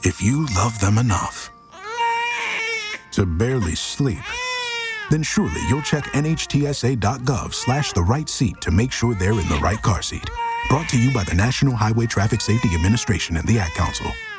If you love them enough to barely sleep, then surely you'll check NHTSA.gov/the right seat to make sure they're in the right car seat. Brought to you by the National Highway Traffic Safety Administration and the Ad Council.